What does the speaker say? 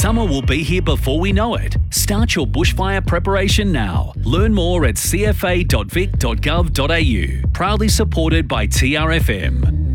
Summer will be here before we know it. Start your bushfire preparation now. Learn more at cfa.vic.gov.au. Proudly supported by TRFM.